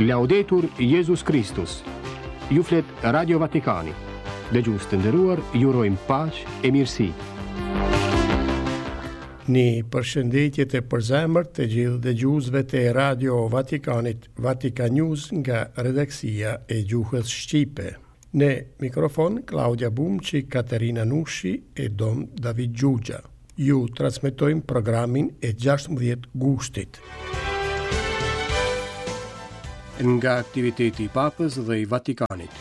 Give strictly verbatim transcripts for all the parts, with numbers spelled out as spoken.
Laudetur Jesus Christus. Ju flet Radio Vatikani. Dëgjues të nderuar, ju urojmë paqë e mirësi. Një përshëndetje të përzemërt të gjithë dëgjuesve të Radio Vatikanit, Vatikan News nga redaksia e gjuhës shqipe. Në mikrofon Claudia Bumçi, Katerina Nushi e Dom David Gjugja. Ju transmetojmë programin e gjashtëmbëdhjetë gushtit. Nga aktiviteti i Papës dhe i Vatikanit.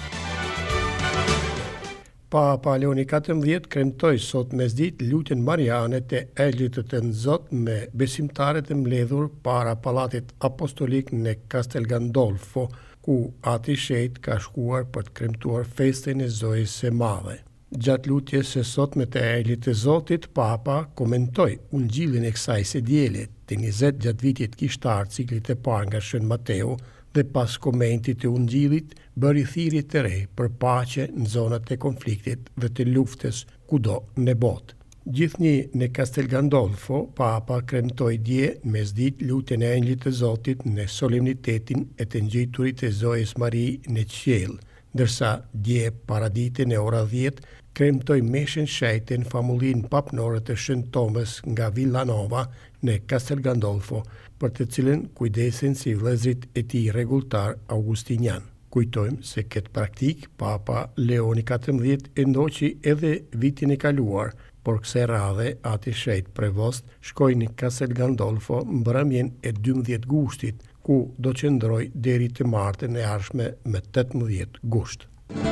Papa Leoni katërmbëdhjetë kremtoi sot mesditë lutjen mariane të Engjëllit të Zot me besimtarët e mbledhur para Pallatit Apostolik në Castel Gandolfo, ku ati shenjtë ka shkuar për të kremtuar festën e Zojës së Madhe. Gjatë lutjes së sotme të Engjëllit të Zotit, Papa komentoi ungjillin e kësaj së dielët të njëzet gjatë vitit kishtar ciklit të parë nga Shën Mateu, dhe pas komentit të ungjillit bëri thirrje të re për paqe në zonat e konfliktit dhe të luftës kudo në botë. Gjithnjë në Castel Gandolfo, Papa kremtoi dje mesditë lutjen e Engjëllit të Zotit në solemnitetin e të ngjiturit të Zojës Mari në qiell, ndërsa dje paradite në ora dhjetë kremtoi meshën shejtë në famullinë papnore të Shën Tomës nga Villanova në Castel Gandolfo, për të cilën kujdesen si vëllezërit e tij rregulltar augustinian. Kujtojmë se këtë praktik Papa Leoni katërmbëdhjetë e ndoqi edhe vitin e kaluar, por kësaj radhe ati shenjtë prevost shkoi në Castel Gandolfo mbrëmjen e dymbëdhjetë gushtit, ku do qëndroj deri të martën e ardhshme me tetëmbëdhjetë gusht.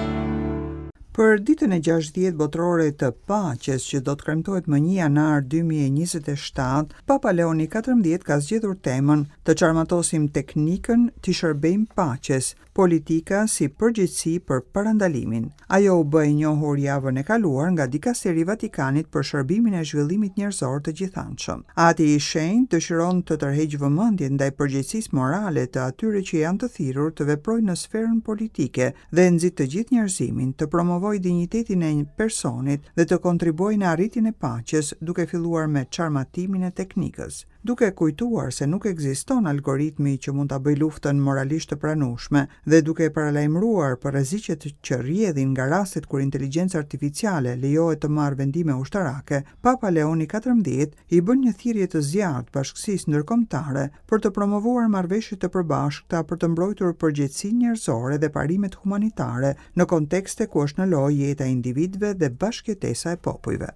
Për ditën e gjashtëdhjetë botërore të paqes që do të kremtohet më një janar dy mijë e njëzet e shtatë, Papa Leoni katërmbëdhjetë ka zgjedhur temën të çarmatosim teknikën të shërbejmë paqes, politika si përgjegjësi për parandalimin. Ajo u bë e njohur javën e kaluar nga Dikasteri i Vatikanit për shërbimin e zhvillimit njerëzor të gjithanshëm. Ati i shenjtë dëshiron të tërheqë vëmendjen ndaj përgjegjësisë morale të atyre që janë të thirrur të veprojnë në sferën politike dhe nxit të gjithë njerëzimin, të promovojë dinjitetin e personit dhe të kontribuojë në arritjen e paqes, duke filluar me çarmatimin e teknikës. Duke kujtuar se nuk ekziston algoritmi që mund ta bëjë luftën moralisht të pranueshme dhe duke paralajmëruar për rreziqet që rrjedhin nga rastet kur inteligjenca artificiale lejohet të marrë vendime ushtarake, Papa Leoni katërmbëdhjetë i bën një thirrje të zjarrt bashkësisë ndërkombëtare për të promovuar marrëveshje të përbashkëta për të mbrojtur përgjegjësinë njerëzore dhe parimet humanitare në kontekste ku është në lojë jeta e individëve dhe bashkëjetesa e popujve.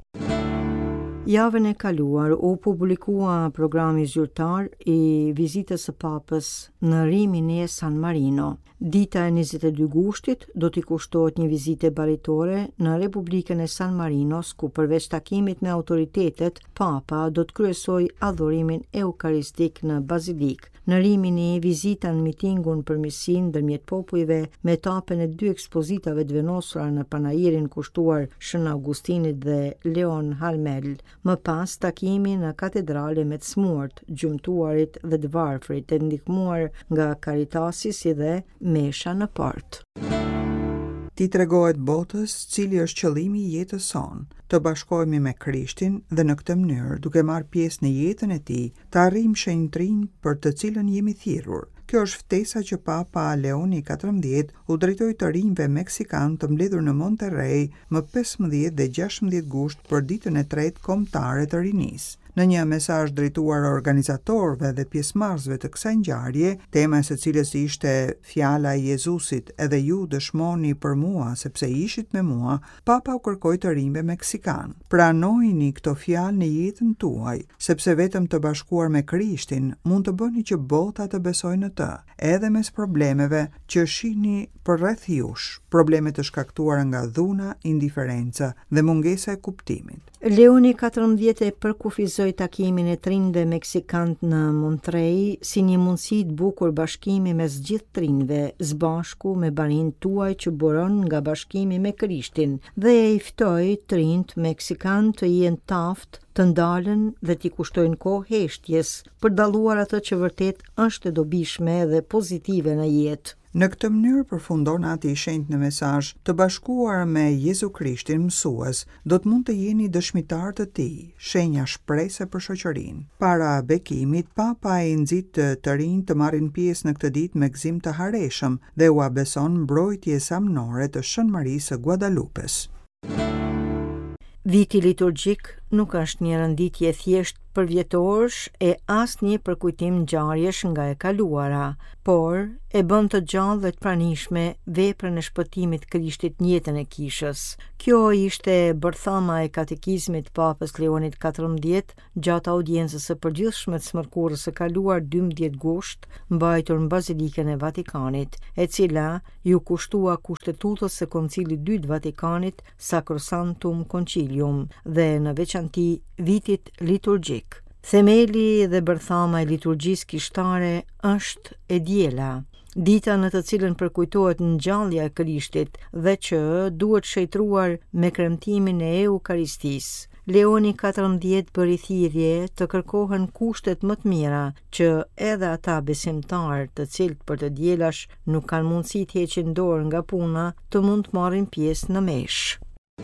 Javën e kaluar u publikua programi zyrtar i vizitës së Papës në Rimin e San Marino. Dita e njëzet e dy gushtit do t'i kushtohet një vizitë baritore në Republikën e San Marinos, ku përveç takimit me autoritetet, Papa do të kryesojë adhurimin eukaristik në bazilik. Në Rimini, vizita në mitingun për mirësinë ndërmjet popujve me etapën e dy ekspozitave të venosura në panajirin kushtuar Shën Augustinit dhe Leon Halmel, më pas takimi në katedrale me të smurt, gjumtuarit dhe të varfrit, e ndihmuar nga Caritasi si dhe mesha në port. Ti tregohet botës cili është qëllimi i jetës sonë, të bashkohemi me Krishtin dhe në këtë mënyrë, duke marrë pjesë në jetën e tij, të arrijmë shenjtrinë për të cilën jemi thirrur. Kjo është ftesa që Papa Leoni katërmbëdhjetë u drejtoi të rinjve meksikanë të mbledhur në Monterrey më pesëmbëdhjetë dhe gjashtëmbëdhjetë gusht për ditën e tretë kombëtare të rinisë. Në një mesazh drejtuar organizatorëve dhe pjesëmarrësve të kësaj ngjarje, tema e së cilës ishte fjala e Jezusit, edhe ju dëshmoni për mua sepse ishit me mua, Papa u kërkoi të rinjve meksikan. Pranojini këto fjalë në jetën tuaj, sepse vetëm të bashkuar me Krishtin mund të bëni që bota të besojë në të, edhe mes problemeve që shihni përreth jush, probleme të shkaktuara nga dhuna, indiferenca dhe mungesa e kuptimit. Leoni katërmbëdhjetë e përkufizoi takimin e trinjve meksikant në Monterrey si një mundësi të bukur bashkimi mes gjithë trinjve, së bashku me barinë tuaj që buron nga bashkimi me Krishtin, dhe e i ftoi trinjt meksikant të jenë taft, të ndalen dhe t'i kushtojnë kohë heshtjes për dalluar atë që vërtet është e dobishme dhe pozitive në jetë. Në këtë mënyrë përfundon ati i shenjtë në mesazh të bashkuar me Jezu Krishtin mësues, do të mund të jeni dëshmitar të tij, shenja shprese për shoqërinë. Para bekimit, Papa i nxit të, të rinj të marrin pjesë në këtë ditë me gëzim të hareshëm dhe u beson mbrojtjes amnore të Shën Marisë së Guadalupes. Viti liturgjik nuk është një rënditje thjesht përvjetorësh e as një përkujtim ngjarjesh nga e kaluara, por e bën të gjallë dhe të pranishme veprën e shpëtimit Krishtit në jetën e kishës. Kjo ishte bërthama e katekizmit Papës Leonit katërmbëdhjetë gjatë audiencës së përgjithshme të smërkurës së kaluar dymbëdhjetë gusht, mbajtur në Bazilikën e Vatikanit, e cila ju kushtua kushtetutës së Koncilit dytë Vatikanit Sacrosanctum Concilium dhe në veçanti vitit liturgjik. Themeli dhe bërthama e liturgjisë kishtare është e diela, dita në të cilën përkujtohet ngjallja e Krishtit dhe që duhet shejtruar me kremtimin e Eukaristisë. Leoni katërmbëdhjetë bëri thirrje të kërkohen kushtet më të mira që edhe ata besimtarë të cilët për të dielash nuk kanë mundësi të heqin dorë nga puna të mund të marrin pjesë në meshë.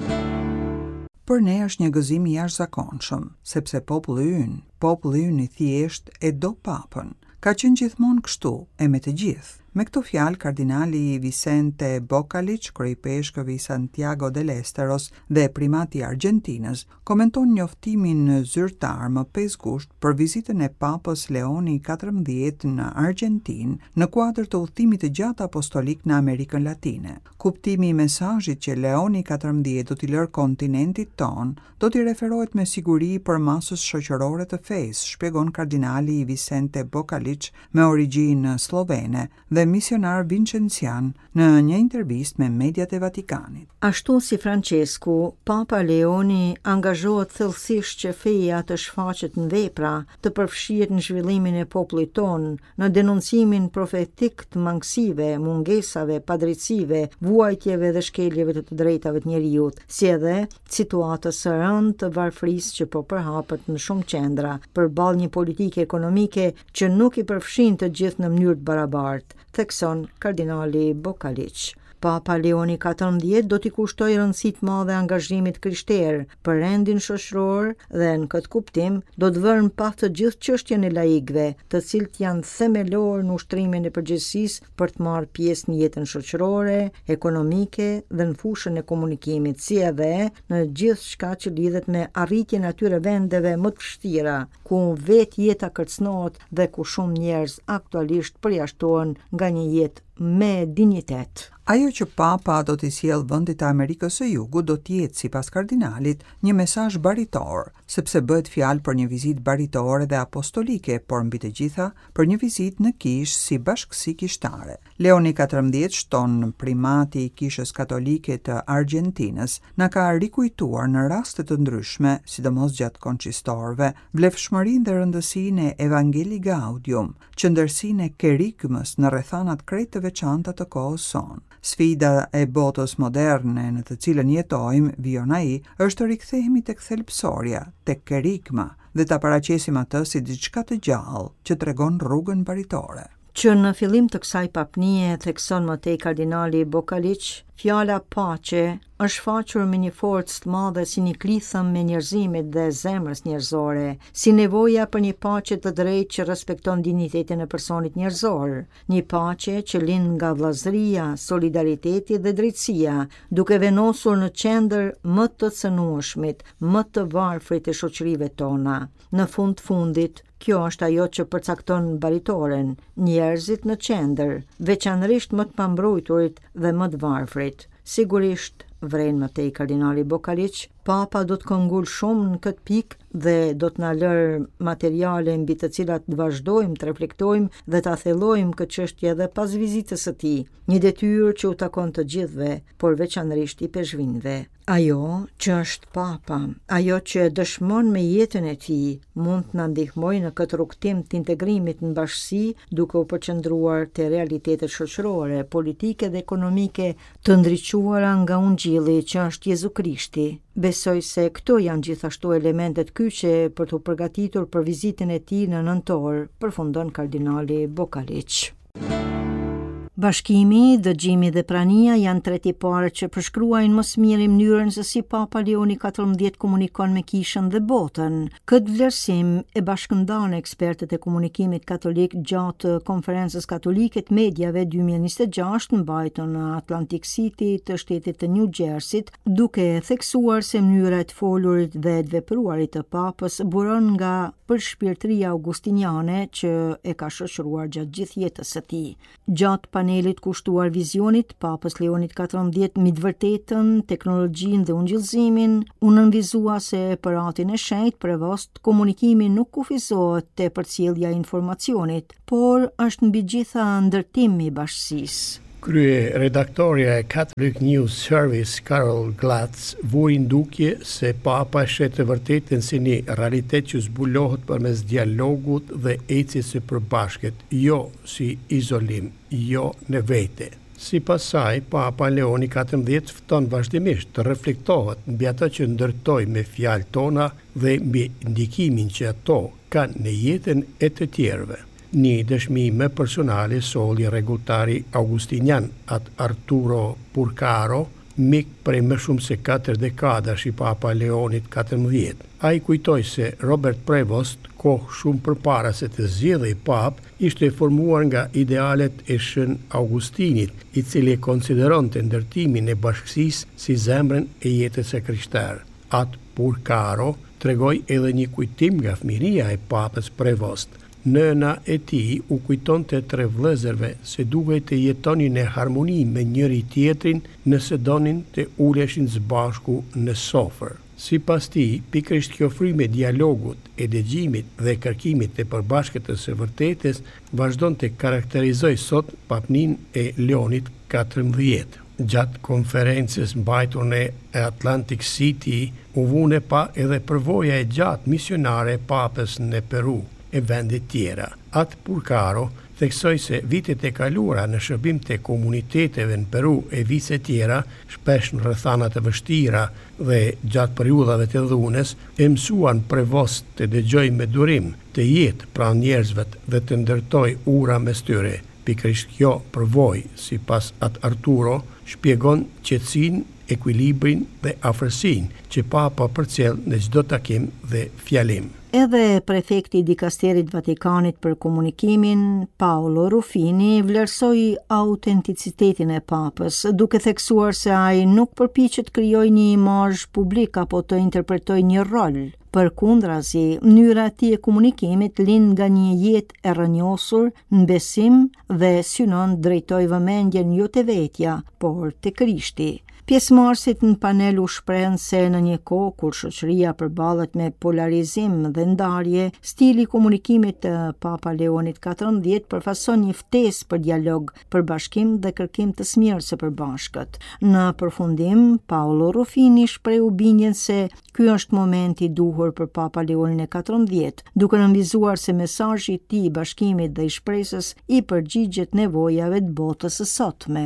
Për ne është një gëzim i jashtëzakonshëm, sepse populli ynë, populli ynë i thjesht e do papën. Ka qenë gjithmonë kështu, e me të gjithë. Me këto fjalë, kardinali Vicente Bocalic, kryepeshkovi i Santiago del Esteros dhe primati i Argjentinës, komenton njoftimin zyrtar më pesë gusht për vizitën e Papës Leoni katërmbëdhjetë në Argjentinë në kuadër të udhëtimit të gjatë apostolik në Amerikën Latine. Kuptimi i mesazhit që Leoni katërmbëdhjetë do t'i lërë kontinentit ton, do t'i referohet me siguri për masës shoqërore të fesë, shpjegon kardinali Vicente Bocalic me origjinë slovene dhe misionar Vincencian në një intervistë me mediat e Vatikanit. Ashtu si Francesku, Papa Leoni angazhohet thellësisht që feja të shfaqet në vepra, të përfshihet në zhvillimin e popullit ton, në denoncimin profetik të mangësive, mungesave, padrejtësive, vuajtjeve dhe shkeljeve të të drejtave të njerëzit, si edhe situatës së rëndë të varfërisë që po përhapet në shumë qendra, përballë një politike ekonomike që nuk i përfshin të gjithë në mënyrë të barabartë, thekson kardinali Bocalic. Papa Leoni katërmbëdhjetë do t'i kushtoj rëndësi të madhe angazhimit krishterë për rendin shoqëror dhe në këtë kuptim do të vërë në pas të gjithë çështjen e laikëve, të cilët janë themelor në ushtrimin e përgjegjësisë për të marrë pjesë në jetën shoqërore, ekonomike dhe në fushën e komunikimit, si edhe në gjithçka që lidhet me arritjen e atyre vendeve më të vështira, ku vetë jeta kërcënohet dhe ku shumë njerëz aktualisht përjashtohen nga një jetë me dinjitet. Ajo që Papa do t'i sjellë vendit të Amerikës së Jugut do t'jetë, sipas kardinalit, një mesazh baritor, sepse bëhet fjalë për një vizitë baritore dhe apostolike, por mbi të gjitha për një vizitë në kishë si bashkësi kishtare. Leoni katërmbëdhjetë, shton primati i Kishës Katolike të Argjentinës, na ka rikujtuar në raste të ndryshme, sidomos gjatë konçistorëve, vlefshmërinë dhe rëndësinë e Evangelii Gaudium, qëndërsinë e kerigmës në rrethanat krejt të veçanta të kohës sonë. Sfida e botës moderne në të cilën jetojmë, vijon ai, është të rikthehemi tek thelbësorja, tek kerigma dhe ta paraqesim atë si diçka të gjallë që tregon rrugën baritore. Që në fillim të kësaj papnie, thekson më tej kardinali Bocalic, fjala paqe është shfaqur me një forcë të madhe si një klithëm me njerëzimit dhe zemrës njerëzore, si nevoja për një paqe të drejtë që respekton dinjitetin e personit njerëzor, një paqe që lind nga vllazëria, solidariteti dhe drejtësia, duke vendosur në qendër më të cënueshmit, më të varfrit e shoqërive tona. Në fund fundit, kjo është ajo që përcakton baritoren, njerëzit në qendër, veçanërisht më të pambrojturit dhe më të varfrit. Sigurisht, vren më tej kardinali Bocalic, Papa do të këngull shumë në këtë pikë dhe do të na lërë materiale mbi të cilat të vazhdojmë të reflektojmë dhe të thellojmë këtë çështje edhe pas vizitës së tij, një detyrë që u takon të gjithëve, por veçanërisht i peshqvinëve. Ajo që është Papa, ajo që dëshmon me jetën e tij, mund të na ndihmojë në këtë rrugtim të integrimit në bashkësi, duke u përqendruar te realitetet shoqërore, politike dhe ekonomike të ndriçuara nga Ungjilli që është Jezu Krishti. Besoj se këto janë gjithashtu elementet kyçe për të përgatitur për vizitën e tij në nëntor, përfundon kardinali Bocalic. Bashkimi, dëgjimi dhe prania janë tre tipare që përshkruajnë më së miri mënyrën se si Papa Leoni katërmbëdhjetë komunikon me kishën dhe botën. Këtë vlerësim e bashkëndan ekspertët e komunikimit katolik gjatë konferencës katolike të mediave dy mijë e njëzet e gjashtë mbajtur në Atlantic City të shtetit të New Jersey, duke theksuar se mënyra e të folurit dhe të vepruarit të Papës buron nga përshpirtëria augustiniane që e ka shoqëruar gjatë gjithë jetës së tij. Gjatë panelit kushtuar vizionit Papës Leonit katërmbëdhjetë mbi të vërtetën, teknologjinë dhe ungjillëzimin, u nënvizua se për atin e shenjtë prevost komunikimi nuk kufizohet te përcjellja e informacionit, por është mbi gjitha ndërtimi i bashkësisë. Krye redaktoria e Catholic News Service Carol Glatz vuri ndukje se Papa shet të vërtetën si një realitet që zbulohet përmes dialogut dhe ecjes së përbashkët, jo si izolim, jo në vete. Sipas saj, Papa Leoni katërmbëdhjetë fton vazhdimisht të reflektohet mbi ato që ndërtoj me fjalët tona dhe mbi ndikimin që ato kanë në jetën e të tjerëve. Një dëshmi më personale soli rregulltari augustinian at Arturo Purcaro, mik prej më shumë se katër dekadash i Papa Leonit katërmbëdhjetë. Ai kujtoi se Robert Prevost, kohë shumë përpara se të zgjedhej pap, ishte formuar nga idealet e Shën Augustinit, i cili e konsideronte ndërtimin e bashkësisë si zemrën e jetës së krishterë. At Purcaro tregoi edhe një kujtim nga fëmiria e papës Prevost. Nëna e tij u kujtonte tre vëllezërve se duhej të jetonin në harmoni me njëri tjetrin nëse donin të uleshin së bashku në sofër. Sipas tij, pikërisht kjo frymë e dialogut, e dëgjimit dhe kërkimit të përbashkëtës së vërtetës vazhdon të karakterizoj sot papnin e Leonit katërmbëdhjetë. Gjatë konferencës mbajtur në Atlantic City, u vune pa edhe përvoja e gjatë misionare e papës në Peru e vendit tjera. At Purcaro theksoi se vitet e kaluara në shërbim të komuniteteve në Peru e vice tjera, shpesh në rrethana të vështira dhe gjatë periudhave të dhunës, e mësuan Prevost të dëgjojë me durim, të jetë pranë njerëzve dhe të ndërtoj ura mes tyre. Pikërisht kjo përvojë, sipas at Arturo, shpjegon qetësinë, ekuilibrin dhe afërsinë që Papa përcjell në çdo takim dhe fjalim. Edhe prefekti i dikasterit Vatikanit për komunikimin, Paolo Rufini, vlerësoi autenticitetin e Papës, duke theksuar se ai nuk përpiqet krijojë një imazh publik apo të interpretojë një rol. Përkundrazi, mënyra e tij e komunikimit lind nga një jetë e rrënjosur në besim dhe synon drejtoj vëmendjen jo te vetja, por te Krishti. Pjesëmarrësit në panel u shprehën se në një kohë kur shoqëria përballet me polarizim dhe ndarje, stili i komunikimit të Papa Leonit katërmbëdhjetë përfason një ftesë për dialog, përbashkim dhe kërkim të smierë së përbashkët. Në përfundim, Paolo Rufini shprehu bindjen se ky është momenti i duhur për Papa Leonin e katërmbëdhjetë, duke nënvizuar se mesazhi i tij i bashkimit dhe i shpresës i përgjigjet nevojave të botës së sotme.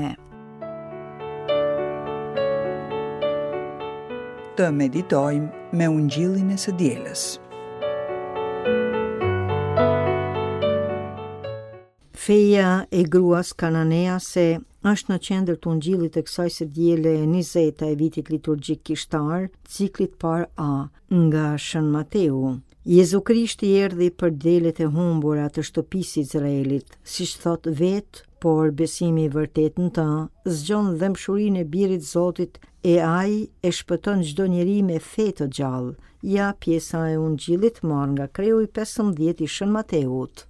Të meditojmë me ungjillin e së dielës. Feja e gruas kananease është në qendër të ungjillit të kësaj së diele e njëzeta e vitit liturgjik kishtar, ciklit par A, nga Shën Mateu. Jezu Krishti erdhi për delet e humbura të shtëpisë së Izraelit, siç thot vetë, por besimi i vërtet në të zgjon dëmshurinë e birit Zotit e ai e shpëton çdo njeri me fe të gjallë. Ja pjesa e ungjillit marrë nga kreu i pesëmbëdhjetë i Shën Mateut.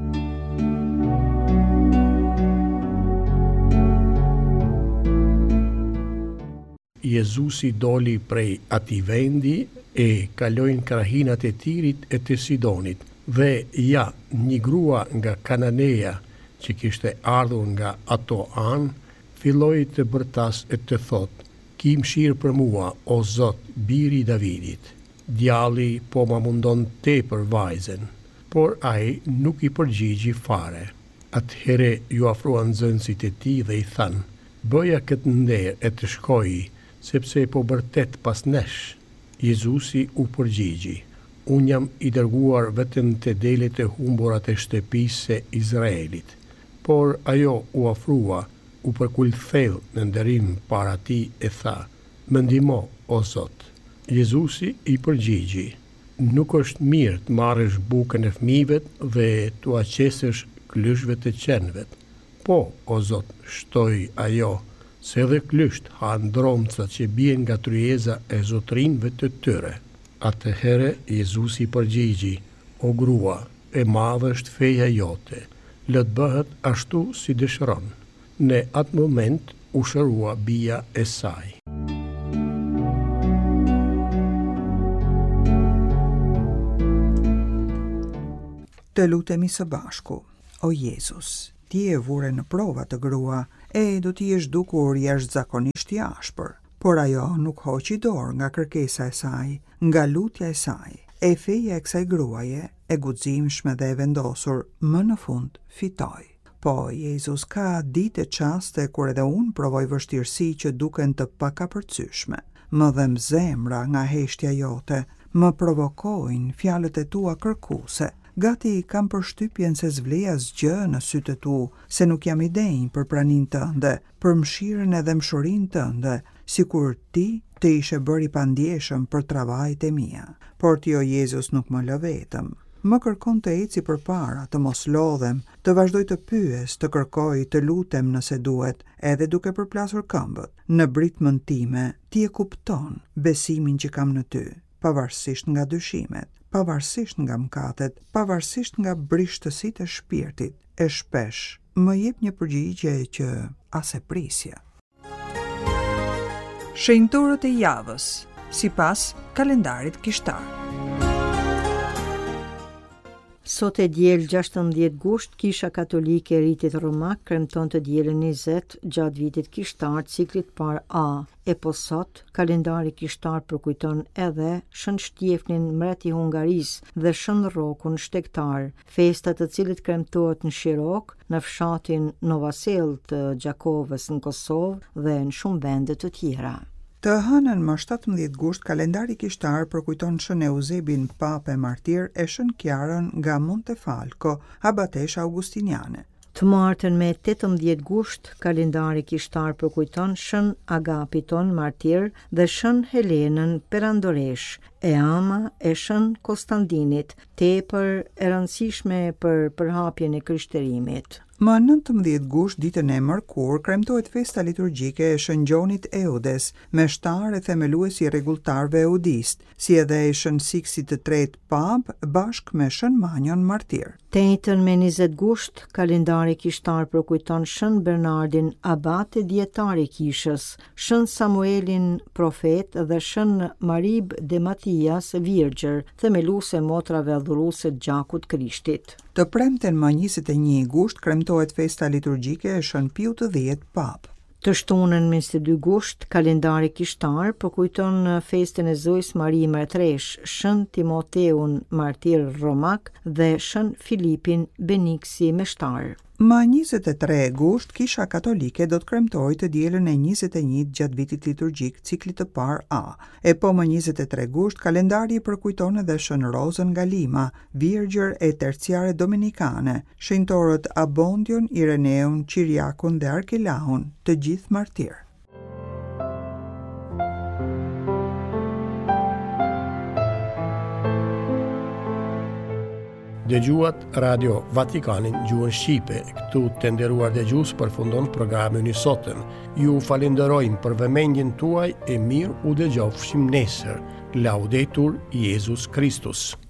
Jezusi doli prej atij vendi e kalojnë krahinat e Tirit e të Sidonit, dhe ja, një grua nga Kananea që kishte ardhur nga ato anë, filloi të bërtas e të thotë: "Ki mëshirë për mua, o Zot, biri i Davidit. Djalli po ma mundon tepër vajzen." Por ai nuk i përgjigji fare. Atëherë ju afruan nxënësit e tij dhe i thanë: "Bëja këtë nder e të shkoji, sepse po bërtet pas nesh." Jezusi u përgjigji: "Unë jam i dërguar vetëm te delet e humbura të shtëpisë së Izraelit." Por ajo u ofrua, u përkull thellë në nderim para tij e tha: "Më ndihmo, o Zot." Jezusi i përgjigji: "Nuk është mirë të marrësh bukën e fëmijëve dhe t'u aqesësh klyshve të qenëve. Po, o Zot," shtoi ajo, "se edhe klysht han ndromca që bien nga tryeza e zotrinëve të tyre." Atëherë Jezusi i përgjigji: "O grua, e madhe është feja jote, lë të bëhet ashtu si dëshiron." Në atë moment u shërua bija e saj. Të lutemi së bashku. O Jezus, ti e vure në prova të grua e do t'i jesh dukur jashtëzakonisht i ashpër, por ajo nuk hoqi dorë nga kërkesa e saj, nga lutja e saj, e feja e kësaj gruaje, e guximshme dhe e vendosur, më në fund fitoi. Po, Jezus, ka ditë e qaste kur edhe unë provoj vështirësi që duken të pakapërcyeshme. Më dhem zemra nga heshtja jote, më provokojnë fjalët e tua kërkuese. Gati kam përshtypjen se zvleja zgjë në sytë tu, se nuk jam i denjë për praninë tënde, për mëshirën edhe mshurinë tënde, sikur ti të ishe bërë i pandjeshëm për travajt e mia. Por ti, o Jezus, nuk më lë vetëm. Më kërkon të eci përpara, të mos lodhem, të vazhdoj të pyes, të kërkoj, të lutem nëse duhet, edhe duke përplasur këmbët. Në britmën time, ti e kupton besimin që kam në ty, pavarësisht nga dyshimet, pavarësisht nga mkatet, pavarësisht nga brishtësitë e shpirtit, e shpesh më jep një përgjigje që as e prisja. Shenjtorët e javës, sipas kalendarit kishtar. Sot e diel gjashtëdhjetë gusht, Kisha Katolike e Ritit Romak kremton të dielën njëzet gjatë vitit kishtar ciklit par A. E po sot, kalendari kishtar përkujton edhe Shën Shtjefnin mret i Hungarisë dhe Shën Rrokun shtektar, festat të cilët kremtohet në Shirok, në fshatin Novasel të Gjakovës në Kosovë dhe në shumë vende të tjera. Të hënën më shtatëmbëdhjetë gusht, kalendari kishtar përkujton Shën Eusebin Pape martir e Shën Kiarën nga Montefalco, abatesh augustiniane. Të martën me tetëmbëdhjetë gusht, kalendari kishtar përkujton Shën Agapiton martir dhe Shën Helenën perandoresh, e ama e Shën Konstantinit, tepër e rëndësishme për përhapjen e krishterimit. Më nëntëmbëdhjetë gusht, ditën e mërkur, kremtohet festa liturgjike e Shën Gjonit Eudes, me shtar e themeluesi i rregulltarëve eudist, si edhe e Shën Siksit të tretë pap bashkë me Shën Manion martir. Të njëjtën me njëzet gusht, kalendari kishtar përkujton Shën Bernardin abate dietar i kishës, Shën Samuelin profet dhe Shën Marib de Matias virgjër, themeluese motrave adhuruese të gjakut Krishtit. Të premten më njëzet e një gusht kremtohet festa liturgjike e Shën Piu të dhjetë pap. Të shtunën njëzet e dy gusht, kalendari kishtar përkujton festën e Zojës Marie Martresh, Shën Timoteun martir Romak dhe Shën Filipin Beniksi Meshtar. Më njëzet e tre gusht, Kisha Katolike do të kremtojë të dielën e njëzet e njëtë gjatë vitit liturgjik ciklit të par A. E po më njëzet e tre gusht, kalendari përkujton edhe Shën Rozën nga Lima, virgjër e terciare dominikane, shenjtorët Abondion, Ireneun, Qiriakun dhe Arkelaun, të gjithë martir. Dëgjuat Radio Vatikanin gjuhën Shqipe. Këtu të nderuar dëgjues përfundon programin i sotëm. Ju falenderojmë për vëmendjen tuaj e mirë u dëgjofshim nesër. Laudetur Jesus Christus.